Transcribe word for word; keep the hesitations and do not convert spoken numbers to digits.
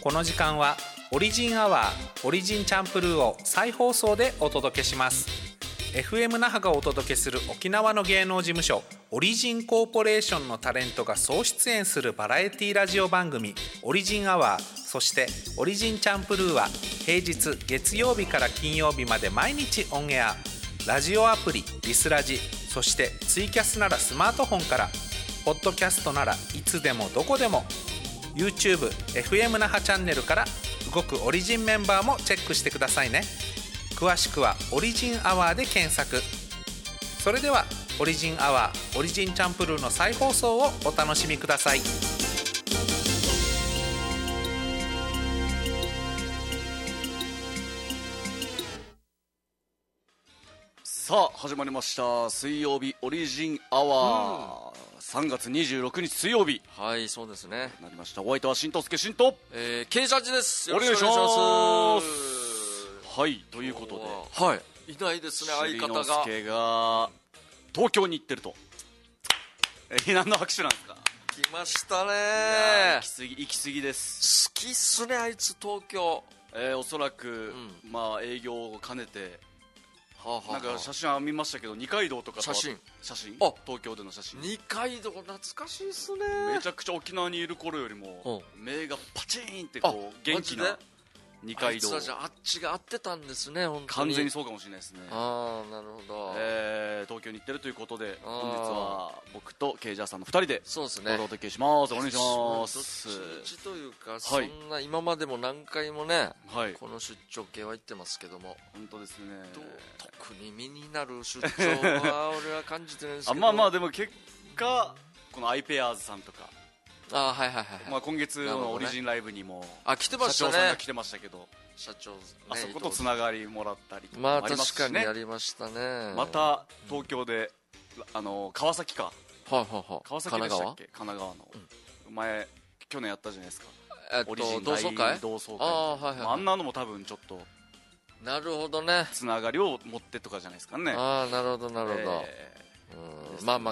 この時間はオリジンアワーオリジンチャンプルーを再放送でお届けします。 エフエム 那覇がお届けする沖縄の芸能事務所オリジンコーポレーションのタレントが総出演するバラエティラジオ番組オリジンアワー、そしてオリジンチャンプルーは平日月曜日から金曜日まで毎日オンエア。ラジオアプリリスラジ、そしてツイキャスならスマートフォンから、ポッドキャストならいつでもどこでも、 YouTube、エフエム 那覇チャンネルから動くオリジンメンバーもチェックしてくださいね。詳しくはオリジンアワーで検索。それではオリジンアワーオリジンチャンプルーの再放送をお楽しみください。 さあ始まりました、水曜日オリジンアワー、うん、さんがつにじゅうろくにち水曜日、 はい、そうですね、 なりました。お相手は新藤助新と、 えー、K ジャッジです。 よろしくお願いします。はい、ということで、 はい、いないですね、相方が。 新之助が東京に行ってると。えー、何の拍手なんですか。 来ましたね。 行き過ぎ行き過ぎです。 好きっすね、あいつ東京。 えー、おそらく、うん、まあ営業を兼ねて、 はあはあ、 なんか写真は見ましたけど、二階堂とかと写真写真あ東京での写真、 二階堂懐かしいっすね。 めちゃくちゃ沖縄にいる頃よりも、うん、目がパチーンってこう元気な二階堂。 あいつはじゃああっちが合ってたんですね、本当に。 完全にそうかもしれないですね。 ああ、なるほど。 えー、東京に行ってるということで、本日は僕とケイジャーさんのふたりでそうですね、 お届けします。お願いします。 どっちというか、そんな今までも何回もね、はい、この出張系は行ってますけども、 本当ですね、 特に身になる出張は俺は感じてるんですけどあまあまあでも結果このアイペアーズさんとか、 あ、はいはいはい、 まあ、今月のオリジンライブにも、ね、 あ来てましたね、 社長さんが来てましたけど、 社長、ね、 あそことつながりもらったりとかもありますし、ね、 まあ確かにやりましたね。 また東京で、あの川崎か、 はいはいはい、 川崎でしたっけ、神奈川の、うん、前去年やったじゃないですか、 えっと、 オリジン同窓会同窓会、 あ、はいはいはい、 あんなのも多分ちょっとなるほどね、 つながりを持ってとかじゃないですかね。 ああ、なるほどなるほど、 えー、 うん、まあまあ